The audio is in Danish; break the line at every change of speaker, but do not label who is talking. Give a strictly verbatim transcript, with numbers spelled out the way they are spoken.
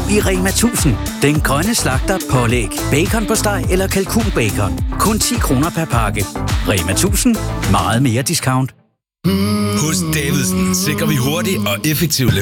i Rema tusind. Den grønne slagter pålæg, bacon på steg eller kalkunbacon. Kun ti kroner per pakke. Rema tusind. Meget mere discount.
Hos Davidsen sikrer vi hurtig og effektiv